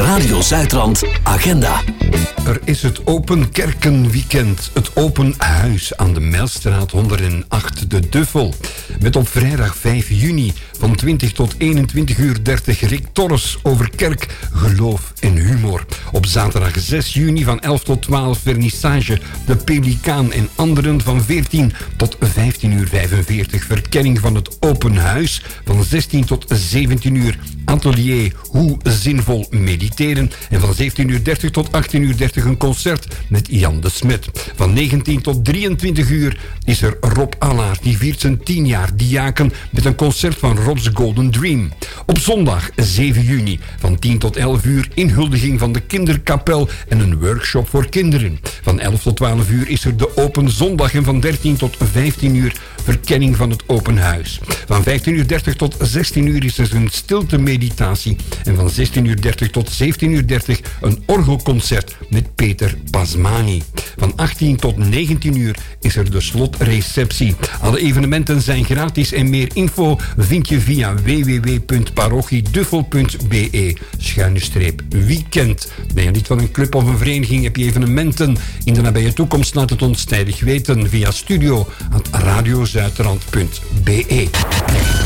Radio Zuidrand agenda. Er is het Open Kerkenweekend. Het Open Huis aan de Mijlstraat 108 de Duffel. Met op vrijdag 5 juni van 20 tot 21:30 Rick Torres over kerk, geloof en humor. Op zaterdag 6 juni van 11 tot 12 vernissage De Pelikaan en anderen van 14 tot 15:45. Verkenning van het Open Huis van 16 tot 17:00. Atelier Hoe zinvol mediteren. En van 17:30 tot 18:30 een concert met Jan de Smet. Van 19 tot 23:00 is er Rob Allaert. Die viert zijn 10 jaar diaken met een concert van Rob's Golden Dream. Op zondag 7 juni van 10 tot 11:00 inhuldiging van de kinderkapel en een workshop voor kinderen. Van 11 tot 12:00 is er de Open Zondag en van 13 tot 15:00 verkenning van het Open Huis. Van 15:30 tot 16:00 is er een stilte meditatie en van 16:30 tot 17:30 een orgelconcert met Peter Pasmani. Van 18 tot 19:00 is er de slotreceptie. Alle evenementen zijn gratis en meer info vind je via www.parochieduffel.be/weekend. Ben je lid van een club of een vereniging, heb je evenementen in de nabije toekomst, laat het ons tijdig weten via studio@radiozuidrand.be.